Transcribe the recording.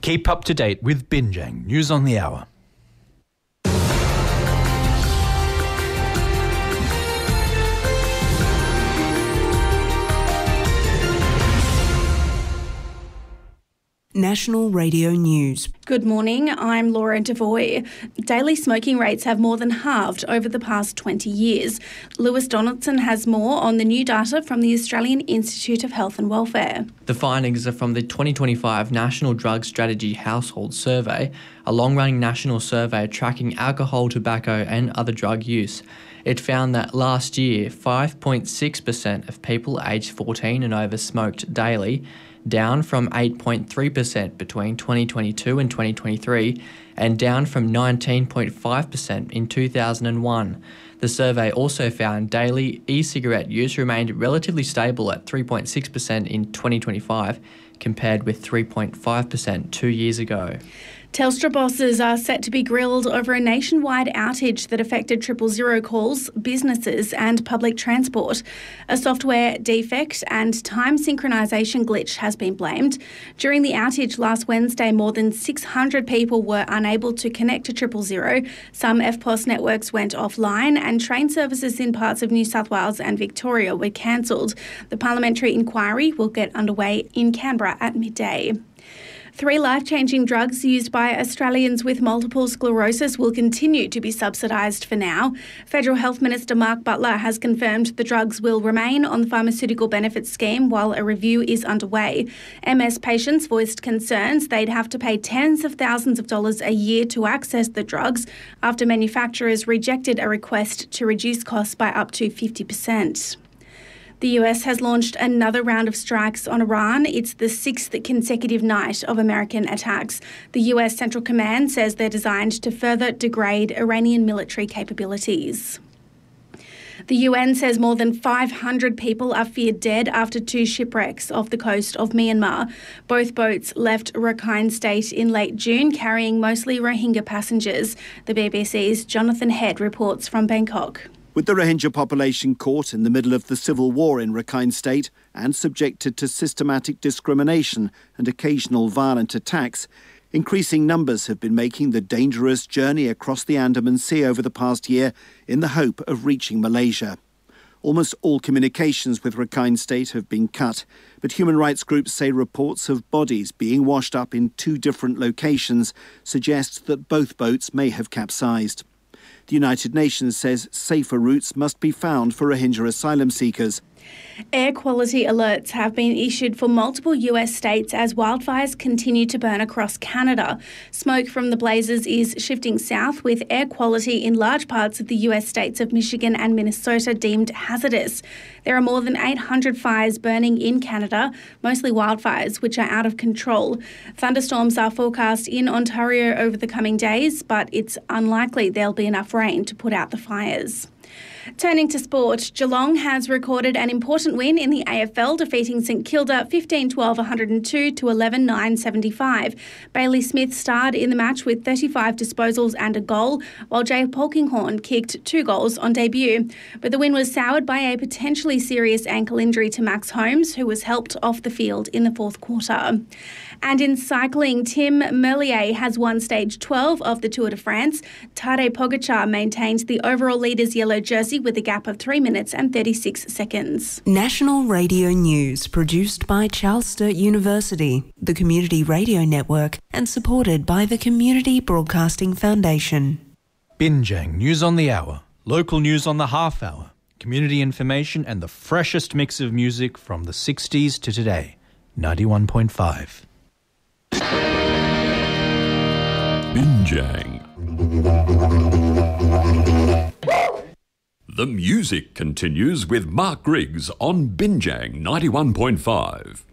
Keep up to date with Binjang News on the Hour. National Radio News. Good morning, I'm Laura Devoy. Daily smoking rates have more than halved over the past 20 years. Lewis Donaldson has more on the new data from the Australian Institute of Health and Welfare. The findings are from the 2025 National Drug Strategy Household Survey, a long-running national survey tracking alcohol, tobacco and other drug use. It found that last year, 5.6% of people aged 14 and over smoked daily, down from 8.3% between 2022 and 2023, and down from 19.5% in 2001. The survey also found daily e-cigarette use remained relatively stable at 3.6% in 2025, compared with 3.5% 2 years ago. Telstra bosses are set to be grilled over a nationwide outage that affected 000 calls, businesses and public transport. A software defect and time synchronisation glitch has been blamed. During the outage last Wednesday, more than 600 people were unable to connect to 000. Some EFTPOS networks went offline and train services in parts of New South Wales and Victoria were cancelled. The parliamentary inquiry will get underway in Canberra at midday. 3 life-changing drugs used by Australians with multiple sclerosis will continue to be subsidised for now. Federal Health Minister Mark Butler has confirmed the drugs will remain on the Pharmaceutical Benefits Scheme while a review is underway. MS patients voiced concerns they'd have to pay tens of thousands of dollars a year to access the drugs after manufacturers rejected a request to reduce costs by up to 50%. The US has launched another round of strikes on Iran. It's the 6th consecutive night of American attacks. The US Central Command says they're designed to further degrade Iranian military capabilities. The UN says more than 500 people are feared dead after 2 shipwrecks off the coast of Myanmar. Both boats left Rakhine State in late June, carrying mostly Rohingya passengers. The BBC's Jonathan Head reports from Bangkok. With the Rohingya population caught in the middle of the civil war in Rakhine State and subjected to systematic discrimination and occasional violent attacks, increasing numbers have been making the dangerous journey across the Andaman Sea over the past year in the hope of reaching Malaysia. Almost all communications with Rakhine State have been cut, but human rights groups say reports of bodies being washed up in 2 different locations suggest that both boats may have capsized. The United Nations says safer routes must be found for Rohingya asylum seekers. Air quality alerts have been issued for multiple US states as wildfires continue to burn across Canada. Smoke from the blazes is shifting south, with air quality in large parts of the US states of Michigan and Minnesota deemed hazardous. There are more than 800 fires burning in Canada, mostly wildfires, which are out of control. Thunderstorms are forecast in Ontario over the coming days, but it's unlikely there'll be enough rain to put out the fires. Turning to sport, Geelong has recorded an important win in the AFL, defeating St Kilda 15-12-102 to 11-9-75. Bailey Smith starred in the match with 35 disposals and a goal, while Jay Polkinghorne kicked 2 goals on debut. But the win was soured by a potentially serious ankle injury to Max Holmes, who was helped off the field in the 4th quarter. And in cycling, Tim Merlier has won stage 12 of the Tour de France. Tadej Pogacar maintains the overall leader's yellow jersey with a gap of 3 minutes and 36 seconds. National Radio News, produced by Charles Sturt University, the Community Radio Network, and supported by the Community Broadcasting Foundation. Binjang News on the Hour, local news on the half hour, community information and the freshest mix of music from the 60s to today. 91.5. Binjang. The music continues with Mark Griggs on Binjang 91.5.